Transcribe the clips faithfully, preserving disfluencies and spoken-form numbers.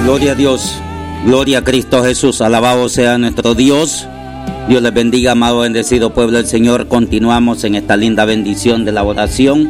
Gloria a Dios, gloria a Cristo Jesús, alabado sea nuestro Dios. Dios les bendiga, amado bendecido pueblo del Señor. Continuamos en esta linda bendición de la oración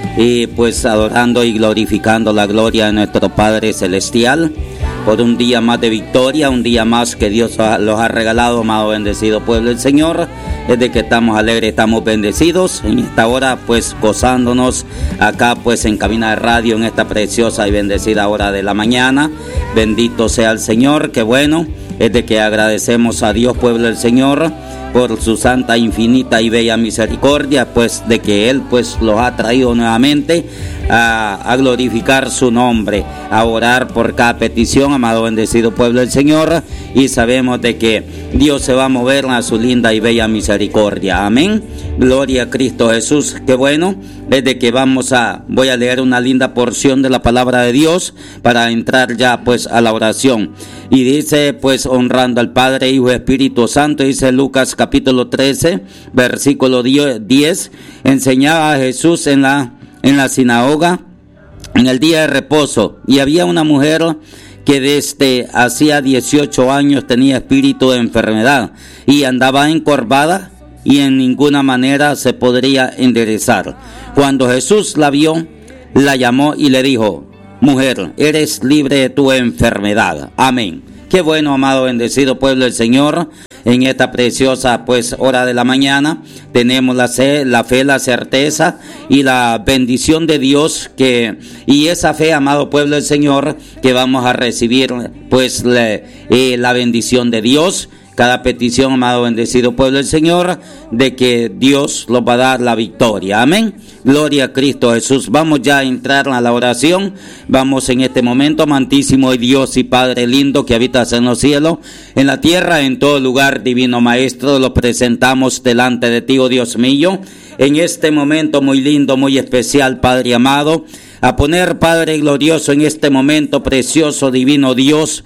y pues adorando y glorificando la gloria de nuestro Padre Celestial por un día más de victoria, un día más que Dios los ha regalado, amado bendecido pueblo del Señor. Desde que estamos alegres, estamos bendecidos en esta hora, pues gozándonos acá pues en cabina de radio en esta preciosa y bendecida hora de la mañana. Bendito sea el Señor, qué bueno, es de que agradecemos a Dios, pueblo del Señor, por su santa, infinita y bella misericordia, pues de que Él pues los ha traído nuevamente a, a glorificar su nombre, a orar por cada petición, amado bendecido pueblo del Señor, y sabemos de que Dios se va a mover a su linda y bella misericordia. Amén. Gloria a Cristo Jesús. Qué bueno, desde que vamos a, voy a leer una linda porción de la palabra de Dios para entrar ya pues a la oración. Y dice pues honrando al Padre, Hijo y Espíritu Santo, dice Lucas capítulo trece, versículo diez, enseñaba a Jesús en la, en la sinagoga en el día de reposo, y había una mujer que desde hacía dieciocho años tenía espíritu de enfermedad y andaba encorvada y en ninguna manera se podría enderezar. Cuando Jesús la vio, la llamó y le dijo: mujer, eres libre de tu enfermedad. Amén. Qué bueno, amado bendecido pueblo del Señor. En esta preciosa pues hora de la mañana tenemos la fe, la fe, la certeza y la bendición de Dios, que y esa fe, amado pueblo del Señor, que vamos a recibir pues la, eh, la bendición de Dios. Cada petición, amado bendecido pueblo del Señor, de que Dios nos va a dar la victoria. Amén. Gloria a Cristo Jesús. Vamos ya a entrar a la oración. Vamos en este momento, amantísimo Dios y Padre lindo que habitas en los cielos, en la tierra, en todo lugar, divino Maestro, lo presentamos delante de ti, oh Dios mío, en este momento muy lindo, muy especial, Padre amado, a poner, Padre glorioso, en este momento precioso, divino Dios,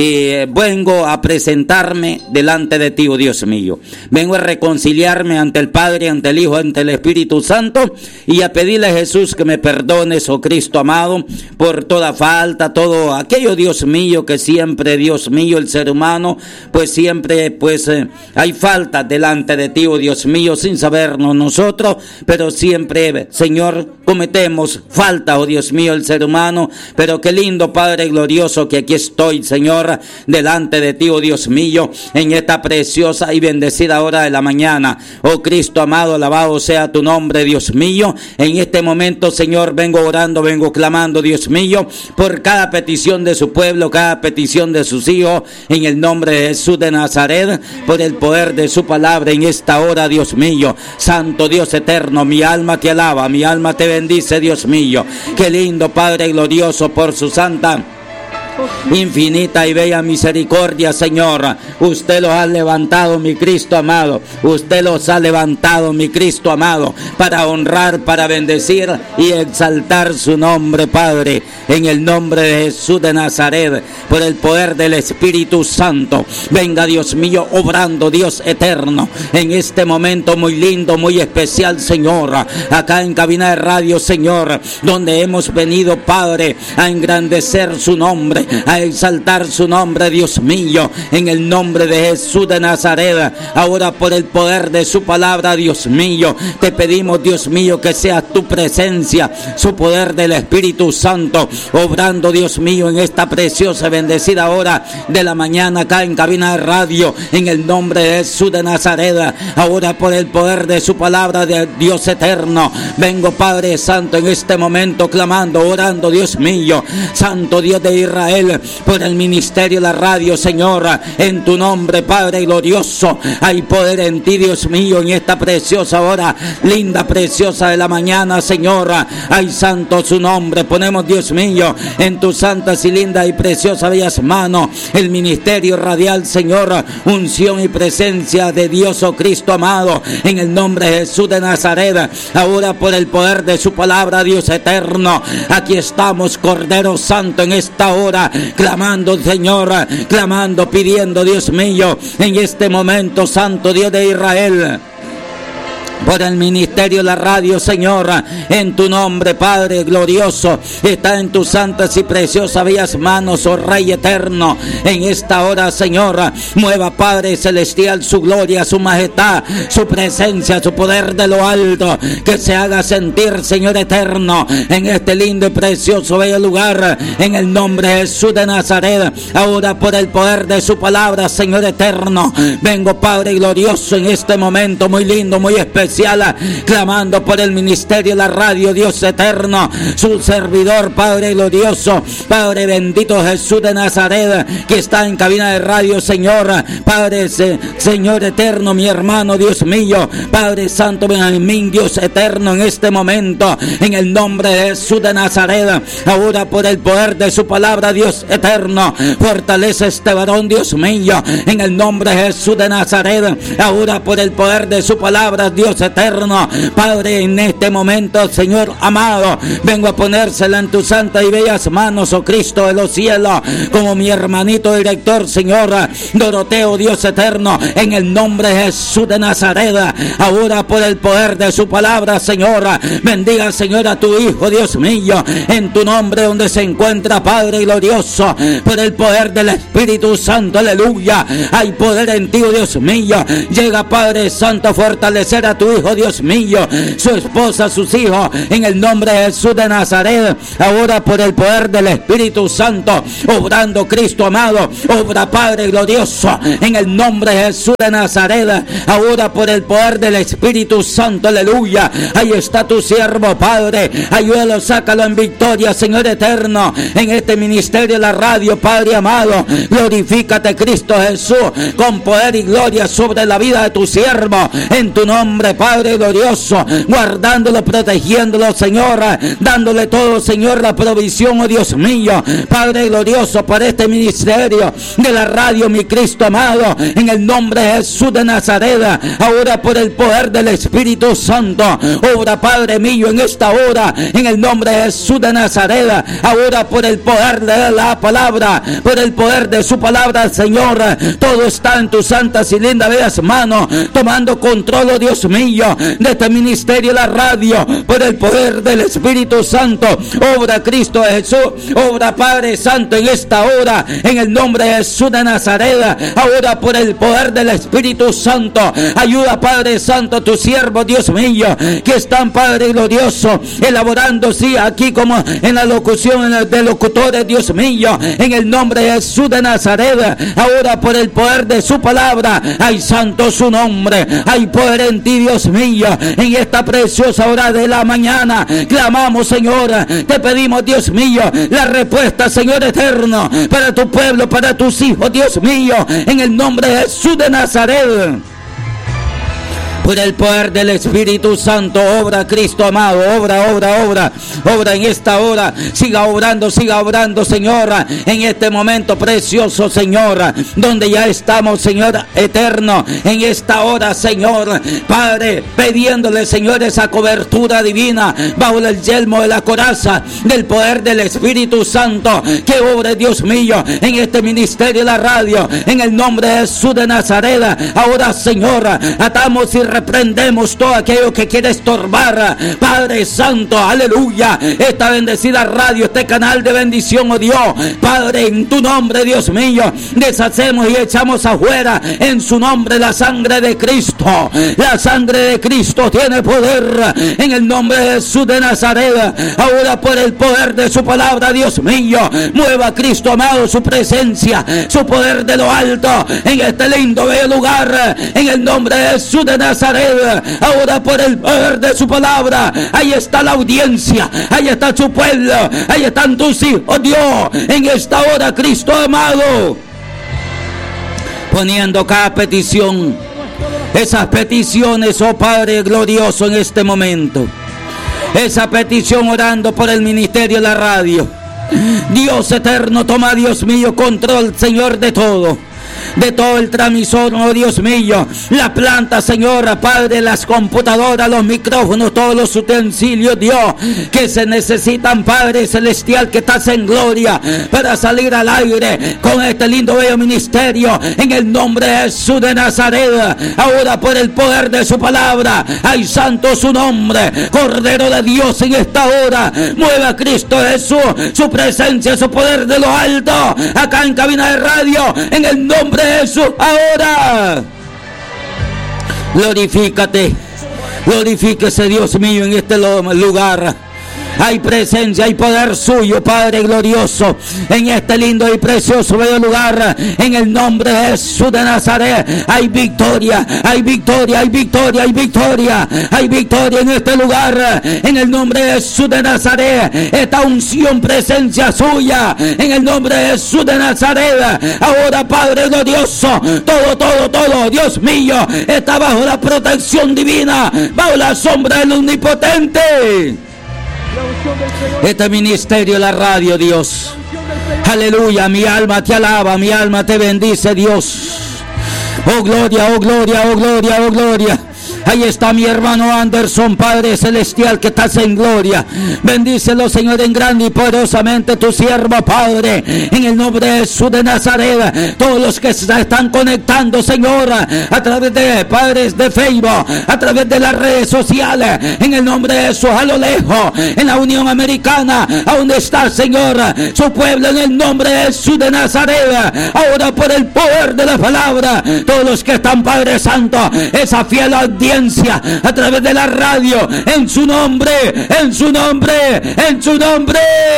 y vengo a presentarme delante de ti, oh Dios mío. Vengo a reconciliarme ante el Padre, ante el Hijo, ante el Espíritu Santo, y a pedirle a Jesús que me perdones, oh Cristo amado, por toda falta, todo aquello, Dios mío, que siempre, Dios mío, el ser humano, pues siempre, pues eh, hay falta delante de ti, oh Dios mío, sin sabernos nosotros, pero siempre, Señor, cometemos falta, oh Dios mío, el ser humano. Pero qué lindo, Padre glorioso, que aquí estoy, Señor, delante de ti, oh Dios mío, en esta preciosa y bendecida hora de la mañana. Oh Cristo amado, alabado sea tu nombre, Dios mío. En este momento, Señor, vengo orando, vengo clamando, Dios mío, por cada petición de su pueblo, cada petición de sus hijos, en el nombre de Jesús de Nazaret, por el poder de su palabra en esta hora, Dios mío. Santo Dios eterno, mi alma te alaba, mi alma te bendice, Dios mío. Qué lindo, Padre glorioso, por su santa, infinita y bella misericordia, Señor. Usted los ha levantado, mi Cristo amado. Usted los ha levantado, mi Cristo amado, para honrar, para bendecir y exaltar su nombre, Padre, en el nombre de Jesús de Nazaret, por el poder del Espíritu Santo. Venga, Dios mío, obrando, Dios eterno, en este momento muy lindo, muy especial, Señor, acá en cabina de radio, Señor, donde hemos venido, Padre, a engrandecer su nombre, a exaltar su nombre, Dios mío, en el nombre de Jesús de Nazaret. Ahora, por el poder de su palabra, Dios mío, te pedimos, Dios mío, que sea tu presencia, su poder del Espíritu Santo, obrando, Dios mío, en esta preciosa y bendecida hora de la mañana, acá en cabina de radio, en el nombre de Jesús de Nazaret. Ahora, por el poder de su palabra, de Dios eterno, vengo, Padre Santo, en este momento clamando, orando, Dios mío, Santo Dios de Israel, por el ministerio de la radio, Señor, en tu nombre, Padre glorioso. Hay poder en ti, Dios mío, en esta preciosa hora, linda, preciosa de la mañana, Señor. Hay santo su nombre. Ponemos, Dios mío, en tus santas y lindas y preciosas bellas manos el ministerio radial, Señor. Unción y presencia de Dios, oh Cristo amado, en el nombre de Jesús de Nazaret. Ahora, por el poder de su palabra, Dios eterno, aquí estamos, Cordero Santo, en esta hora, clamando, Señor, clamando, pidiendo, Dios mío, en este momento, Santo Dios de Israel, por el ministerio, la radio, Señor, en tu nombre, Padre glorioso, está en tus santas y preciosas bellas manos, oh Rey eterno, en esta hora, Señor, mueva, Padre celestial, su gloria, su majestad, su presencia, su poder de lo alto, que se haga sentir, Señor eterno, en este lindo y precioso bello lugar, en el nombre de Jesús de Nazaret, ahora por el poder de su palabra, Señor eterno, vengo, Padre glorioso, en este momento muy lindo, muy especial, clamando por el ministerio, la radio, Dios eterno, su servidor, Padre glorioso, Padre bendito Jesús de Nazaret, que está en cabina de radio, Señor, Padre, se, Señor eterno, mi hermano, Dios mío, Padre santo, Benjamín, Dios eterno, en este momento, en el nombre de Jesús de Nazaret, ahora por el poder de su palabra, Dios eterno, fortalece este varón, Dios mío, en el nombre de Jesús de Nazaret, ahora por el poder de su palabra, Dios eterno, Padre, en este momento, Señor amado, vengo a ponérsela en tus santas y bellas manos, oh Cristo de los cielos, como mi hermanito director, Señor Doroteo, Dios eterno, en el nombre de Jesús de Nazaret, ahora por el poder de su palabra, Señor, bendiga, Señor, a tu Hijo, Dios mío, en tu nombre donde se encuentra, Padre glorioso, por el poder del Espíritu Santo, aleluya, hay poder en ti, oh Dios mío, llega, Padre Santo, a fortalecer a tu Hijo, Dios mío, su esposa, sus hijos, en el nombre de Jesús de Nazaret, ahora por el poder del Espíritu Santo, obrando, Cristo amado, obra, Padre glorioso, en el nombre de Jesús de Nazaret, ahora por el poder del Espíritu Santo, aleluya, ahí está tu siervo, Padre, ayúdalo, sácalo en victoria, Señor eterno, en este ministerio, la radio, Padre amado, glorifícate, Cristo Jesús, con poder y gloria sobre la vida de tu siervo, en tu nombre, Padre glorioso, guardándolo, protegiéndolo, Señor, dándole todo, Señor, la provisión, oh Dios mío, Padre glorioso, para este ministerio de la radio, mi Cristo amado, en el nombre de Jesús de Nazaret, ahora por el poder del Espíritu Santo, obra, Padre mío, en esta hora, en el nombre de Jesús de Nazaret, ahora por el poder de la palabra, por el poder de su palabra, Señor, todo está en tus santas y lindas bellas manos, tomando control, oh Dios mío, de este ministerio, la radio, por el poder del Espíritu Santo, obra, Cristo Jesús, obra, Padre Santo, en esta hora, en el nombre de Jesús de Nazaret, ahora por el poder del Espíritu Santo, ayuda, Padre Santo, a tu siervo, Dios mío, que están, Padre glorioso, elaborando, sí, aquí como en la locución de locutores, Dios mío, en el nombre de Jesús de Nazaret, ahora por el poder de su palabra, hay santo su nombre, hay poder en ti, Dios mío, en esta preciosa hora de la mañana, clamamos, Señor, te pedimos, Dios mío, la respuesta, Señor eterno, para tu pueblo, para tus hijos, Dios mío, en el nombre de Jesús de Nazaret. Por el poder del Espíritu Santo, obra, Cristo amado, obra, obra, obra, obra en esta hora, siga obrando, siga obrando, Señor, en este momento precioso, Señor, donde ya estamos, Señor eterno, en esta hora, Señor, Padre, pidiéndole, Señor, esa cobertura divina, bajo el yelmo de la coraza, del poder del Espíritu Santo, que obre, Dios mío, en este ministerio de la radio, en el nombre de Jesús de Nazaret. Ahora, Señor, atamos y reprendemos todo aquello que quiere estorbar, Padre Santo, aleluya, esta bendecida radio, este canal de bendición, oh Dios, Padre, en tu nombre, Dios mío, deshacemos y echamos afuera, en su nombre, la sangre de Cristo. La sangre de Cristo tiene poder, en el nombre de Jesús de Nazaret, ahora por el poder de su palabra, Dios mío, mueva, Cristo amado, su presencia, su poder de lo alto, en este lindo bello lugar, en el nombre de Jesús de Nazaret. Ahora por el poder de su palabra, ahí está la audiencia, ahí está su pueblo, ahí están tus hijos, Dios, en esta hora, Cristo amado, poniendo cada petición, esas peticiones, oh Padre glorioso, en este momento, esa petición, orando por el ministerio de la radio. Dios eterno, toma, Dios mío, control, Señor, de todo. de todo el transmisor, oh Dios mío, la planta, Señor, Padre, las computadoras, los micrófonos, todos los utensilios, Dios, que se necesitan, Padre celestial, que estás en gloria para salir al aire con este lindo bello ministerio, en el nombre de Jesús de Nazaret. Ahora por el poder de su palabra, ay, santo su nombre, Cordero de Dios, en esta hora mueva a Cristo Jesús, su presencia, su poder de lo alto, acá en cabina de radio, en el nombre de Jesús. Ahora glorifícate, glorifíquese, Dios mío, en este lugar. Hay presencia, hay poder suyo, Padre glorioso, en este lindo y precioso bello lugar, en el nombre de Jesús de Nazaret. Hay victoria, hay victoria, hay victoria, hay victoria, hay victoria en este lugar, en el nombre de Jesús de Nazaret. Esta unción, presencia suya, en el nombre de Jesús de Nazaret. Ahora, Padre glorioso, todo, todo, todo, Dios mío, está bajo la protección divina, bajo la sombra del Omnipotente. Este ministerio, la radio, Dios, aleluya, mi alma te alaba, mi alma te bendice, Dios. Oh gloria, oh gloria, oh gloria, oh gloria. Ahí está mi hermano Anderson, Padre celestial, que estás en gloria. Bendícelo, Señor, en grande y poderosamente tu siervo, Padre, en el nombre de Jesús de Nazaret. Todos los que se están conectando, Señor, a través de Padres de Facebook, a través de las redes sociales, en el nombre de Jesús, a lo lejos, en la Unión Americana, a donde está, Señor, su pueblo, en el nombre de Jesús de Nazaret. Ahora, por el poder de la palabra, todos los que están, Padre Santo, esa fiel audiencia a través de la radio, en su nombre, en su nombre, en su nombre,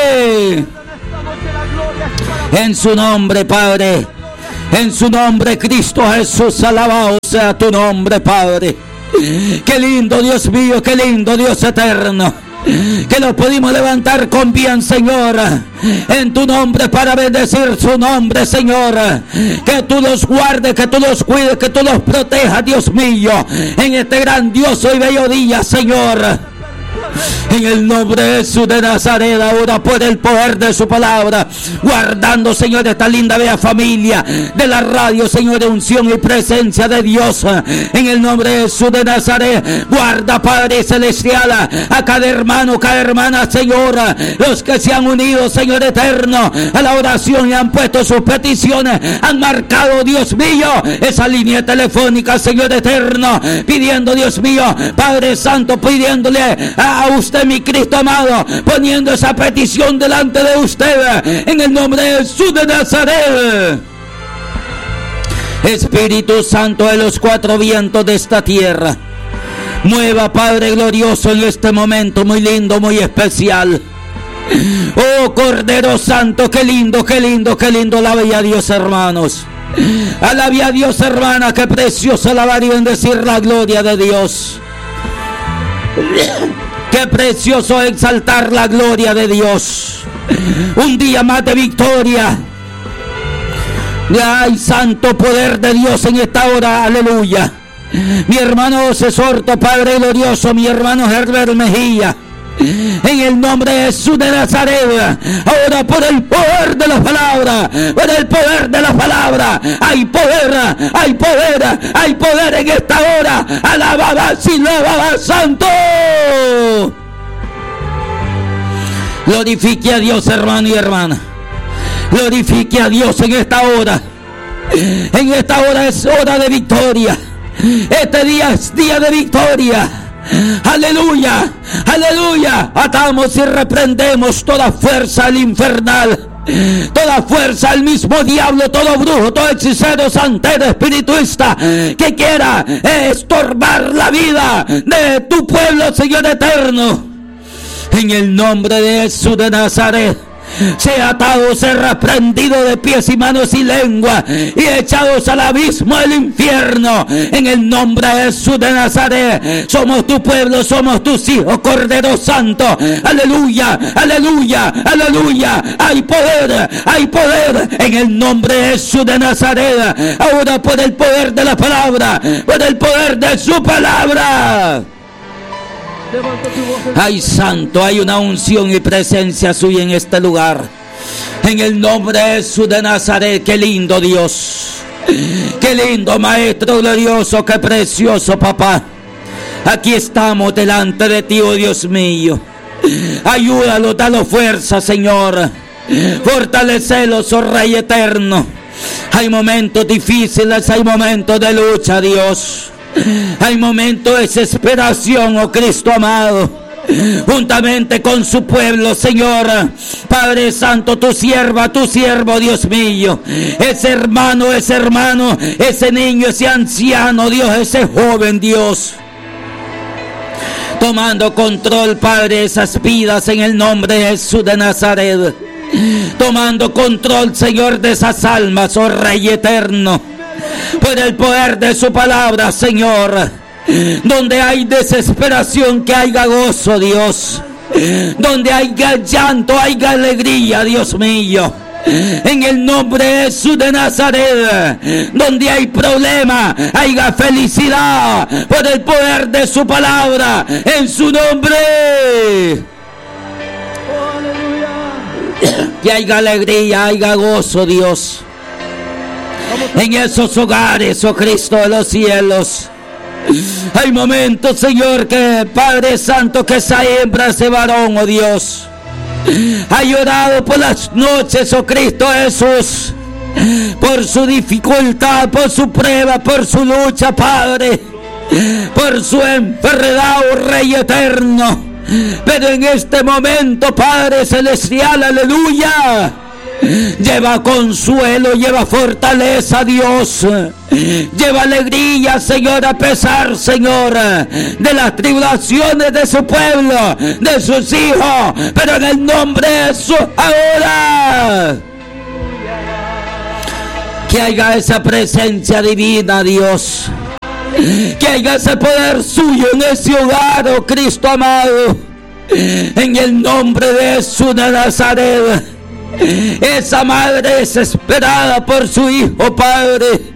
en su nombre, Padre, en su nombre, Cristo Jesús, alabado sea tu nombre, Padre. Qué lindo, Dios mío, qué lindo, Dios eterno, que nos pudimos levantar con bien, Señor, en tu nombre, para bendecir su nombre, Señor. Que tú los guardes, que tú los cuides, que tú los protejas, Dios mío, en este grandioso y bello día, Señor. En el nombre de Jesús de Nazaret, ahora por el poder de su palabra, guardando, Señor, esta linda bella familia de la radio, Señor, de unción y presencia de Dios. En el nombre de Jesús de Nazaret, guarda, Padre celestial, a cada hermano, cada hermana, Señor, los que se han unido, Señor eterno, a la oración y han puesto sus peticiones, han marcado, Dios mío, esa línea telefónica, Señor eterno, pidiendo, Dios mío, Padre Santo, pidiéndole a a usted, mi Cristo amado, poniendo esa petición delante de usted, en el nombre de Jesús de Nazaret. Espíritu Santo de los cuatro vientos de esta tierra, mueva, Padre glorioso, en este momento muy lindo, muy especial. Oh Cordero Santo, qué lindo, qué lindo, qué lindo. Alabe a Dios, hermanos. Alabe a Dios, hermana, qué precioso alabar y bendecir la gloria de Dios. Qué precioso exaltar la gloria de Dios. Un día más de victoria. Ay, santo poder de Dios en esta hora. Aleluya. Mi hermano José Sorto, Padre glorioso. Mi hermano Herbert Mejía. En el nombre de Jesús de Nazaret, ahora por el poder de la palabra, por el poder de la palabra, hay poder, hay poder, hay poder en esta hora. Alababa, silababa, santo. Glorifique a Dios, hermano y hermana. Glorifique a Dios en esta hora. En esta hora es hora de victoria. Este día es día de victoria. Aleluya, aleluya. Atamos y reprendemos toda fuerza al infernal, toda fuerza al mismo diablo, todo brujo, todo hechicero, santero, espirituista que quiera estorbar la vida de tu pueblo, Señor eterno. En el nombre de Jesús de Nazaret, sea atado, sea reprendido de pies y manos y lengua y echados al abismo del infierno. En el nombre de Jesús de Nazaret, somos tu pueblo, somos tus hijos, Cordero Santo. Aleluya, aleluya, aleluya. Hay poder, hay poder en el nombre de Jesús de Nazaret. Ahora por el poder de la palabra, por el poder de su palabra. Ay, santo, hay una unción y presencia suya en este lugar. En el nombre de Jesús de Nazaret, qué lindo Dios. Qué lindo, Maestro glorioso, qué precioso, papá. Aquí estamos delante de ti, oh Dios mío. Ayúdalo, dalo fuerza, Señor. Fortalecelos, oh Rey eterno. Hay momentos difíciles, hay momentos de lucha, Dios. Hay momentos de desesperación, oh Cristo amado. Juntamente con su pueblo, Señor. Padre Santo, tu sierva, tu siervo, Dios mío. Ese hermano, ese hermano, ese niño, ese anciano, Dios, ese joven, Dios. Tomando control, Padre, de esas vidas en el nombre de Jesús de Nazaret. Tomando control, Señor, de esas almas, oh Rey eterno. Por el poder de su palabra, Señor. Donde hay desesperación, que haya gozo, Dios. Donde haya llanto, haya alegría, Dios mío. En el nombre de Jesús de Nazaret. Donde hay problema, haya felicidad. Por el poder de su palabra. En su nombre. Que haya alegría, haya gozo, Dios. En esos hogares, oh Cristo de los cielos. Hay momentos, Señor, que Padre Santo, que esa hembra, ese varón, oh Dios, ha llorado por las noches, oh Cristo Jesús, por su dificultad, por su prueba, por su lucha, Padre, por su enfermedad, oh Rey eterno. Pero en este momento, Padre celestial, aleluya, lleva consuelo, lleva fortaleza, Dios. Lleva alegría, Señor, a pesar, Señor, de las tribulaciones de su pueblo, de sus hijos. Pero en el nombre de Jesús, ahora, que haya esa presencia divina, Dios. Que haya ese poder suyo en ese hogar, oh Cristo amado. En el nombre de Jesús de Nazaret. Esa madre desesperada por su hijo, Padre.